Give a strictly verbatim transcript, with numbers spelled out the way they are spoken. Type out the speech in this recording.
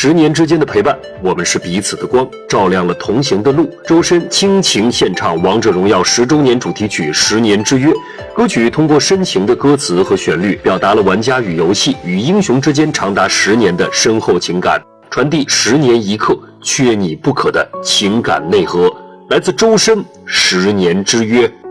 十年之间的陪伴，我们是彼此的光，照亮了同行的路。周深倾情献唱《王者荣耀》十周年主题曲《十年之约》。歌曲通过深情的歌词和旋律，表达了玩家与游戏与英雄之间长达十年的深厚情感，传递十年一刻缺你不可的情感内核。来自周深《十年之约》。